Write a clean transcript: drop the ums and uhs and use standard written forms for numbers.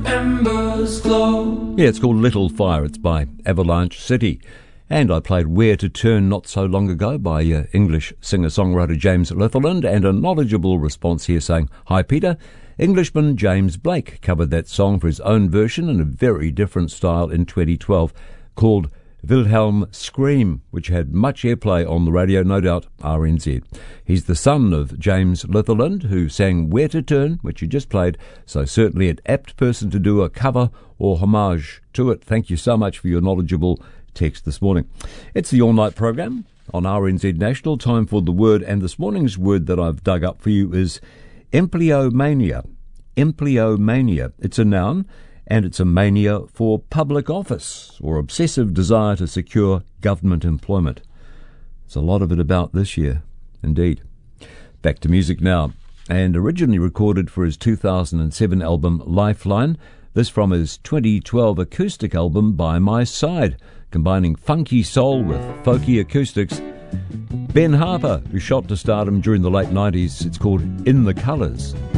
embers glow. Yeah, it's called Little Fire. It's by Avalanche City. And I played Where to Turn not so long ago by English singer-songwriter James Litherland, and a knowledgeable response here saying, "Hi Peter, Englishman James Blake covered that song for his own version in a very different style in 2012 called Wilhelm Scream, which had much airplay on the radio, no doubt RNZ. He's the son of James Litherland, who sang Where to Turn, which you just played, so certainly an apt person to do a cover or homage to it. Thank you so much for your knowledgeable text this morning. It's the all-night program on RNZ National. Time for the word, and this morning's word that I've dug up for you is empleomania. Empleomania. It's a noun, and it's a mania for public office or obsessive desire to secure government employment. There's a lot of it about this year, indeed. Back to music now, and originally recorded for his 2007 album Lifeline, this from his 2012 acoustic album By My Side, combining funky soul with folky acoustics. Ben Harper, who shot to stardom during the late 90s, it's called In the Colours.